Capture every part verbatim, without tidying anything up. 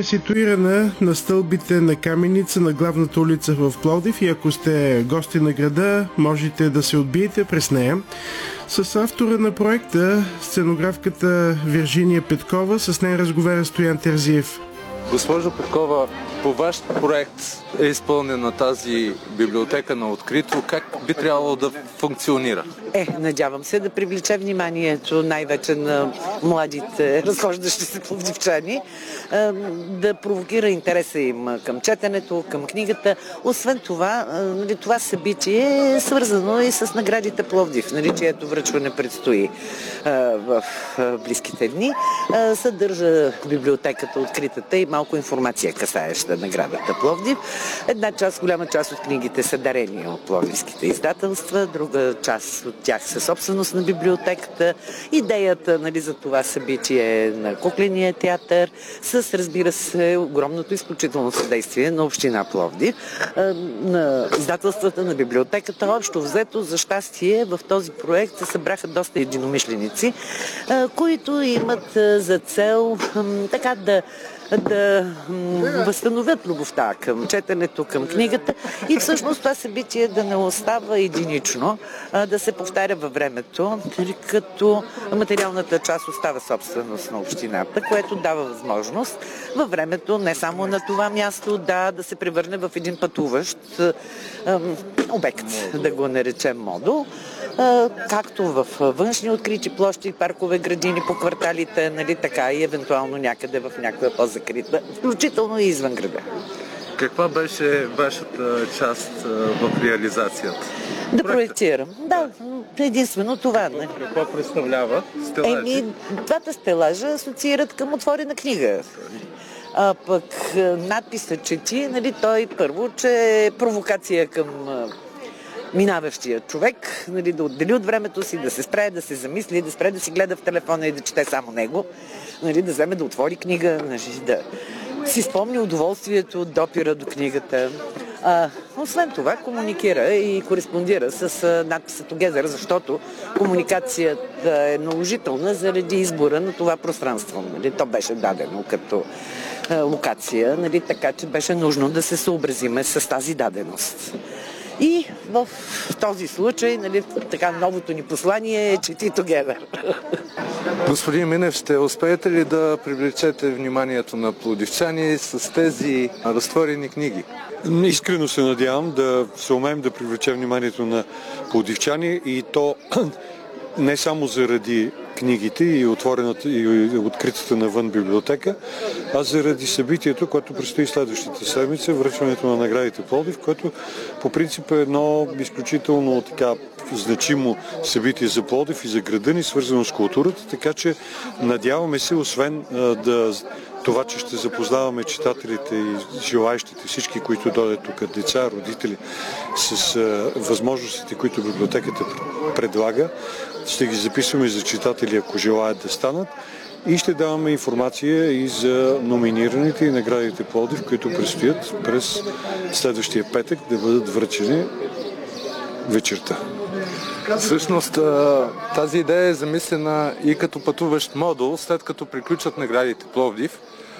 е ситуирана на стълбите на каменица на главната улица в Пловдив и ако сте гости на града, можете да се отбиете през нея. С автора на проекта, сценографката Виржиния Петкова, с нея разговаря Стоян Терзиев. Госпожо Петкова, по ваш проект е изпълнена тази библиотека на открито. Как би трябвало да функционира? Е, надявам се да привлече вниманието най-вече на младите, разхождащи се пловдивчани, да провокира интереса им към четенето, към книгата. Освен това, това събитие е свързано и с наградите Пловдив, чието връчване предстои в близките дни. Съдържа библиотеката откритата и малко информация, касаеща наградата Пловдив. Една част, голяма част от книгите са дарени от пловдивските издателства, друга част от тях са собственост на библиотеката. Идеята, нали, за това събитие е на Кукления театър, с, разбира се, огромното изключително съдействие на община Пловдив, на издателствата, на библиотеката. Общо взето, за щастие, в този проект се събраха доста единомишленици, които имат за цел така да да възстановят любовта към четенето, към книгата и всъщност това събитие да не остава единично, да се повтаря във времето, като материалната част остава собственост на общината, което дава възможност във времето не само на това място да, да се превърне в един пътуващ обект, да го наречем модул, както в външни открити площи, паркове, градини по кварталите, нали, така и евентуално някъде в някоя по-закрита, включително и извън града. Каква беше вашата част в реализацията? Да проектирам. Да, единствено това. Не. Какво представлява стелажи? Еми, двата стелажа асоциират към отворена книга. А пък надписът чети, нали, той първо, че е провокация към минаващия човек, нали, да отдели от времето си, да се спре, да се замисли, да спре да си гледа в телефона и да чете само него, нали, да вземе да отвори книга, нали, да си спомни удоволствието от допира до книгата. А, освен това, комуникира и кореспондира с а, надписа Together, защото комуникацията е наложителна заради избора на това пространство. Нали, то беше дадено като а, локация, нали, така че беше нужно да се съобразиме с тази даденост. И в този случай, нали, така новото ни послание е чети Together. Господин Минев, ще успеете ли да привлечете вниманието на пловдивчани с тези разтворени книги? Искрено се надявам да се умеем да привлечем вниманието на пловдивчани и то не само заради книгите и отворената и откритата навън библиотека, а заради събитието, което предстои следващата седмица, връчването на наградите Пловдив, което по принцип е едно изключително така значимо събитие за Пловдив и за града ни, свързано с културата, така че надяваме се, освен да това, че ще запознаваме читателите и желаещите, всички, които дойдат тук, деца, родители, с а, възможностите, които библиотеката предлага. Ще ги записваме за читатели, ако желаят да станат. И ще даваме информация и за номинираните и наградите Пловдив, които предстоят през следващия петък да бъдат връчени вечерта. Всъщност тази идея е замислена и като пътуващ модул, след като приключат наградите Пловдив.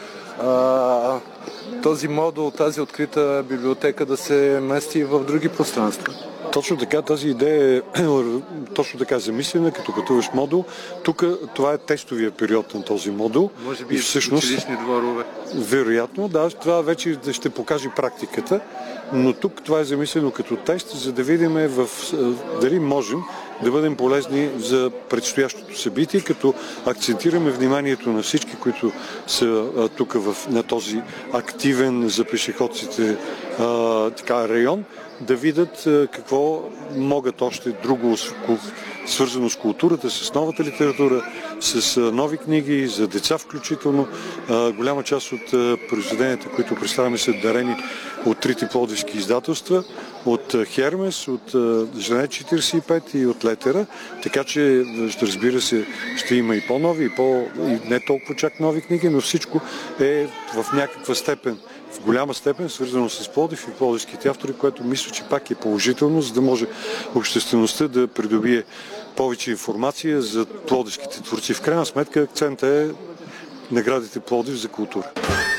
Този модул, тази открита библиотека да се мести и в други пространства. Точно така, тази идея е точно така замислена, като пътуващ модул. Тук това е тестовия период на този модул. Може би и всъщност, училищни дворове. Вероятно, да, това вече ще покаже практиката, но тук това е замислено като тест, за да видим в, дали можем да бъдем полезни за предстоящото събитие, като акцентираме вниманието на всички, които са тук в, на този активен за пешеходците а, така, район, да видят какво могат още друго свързано с културата, с новата литература, с нови книги, за деца включително. Голяма част от произведенията, които представяме, са дарени от трите пловдивски издателства, от Хермес, от Жене четиридесет и пет и от Летера, така че, разбира се, ще има и по-нови, и, по, и не толкова чак нови книги, но всичко е в някаква степен, в голяма степен свързано с Пловдив и пловдивските автори, което мисля, че пак е положително, за да може обществеността да придобие повече информация за пловдивските творци. В крайна сметка акцентът е наградите Пловдив за култура.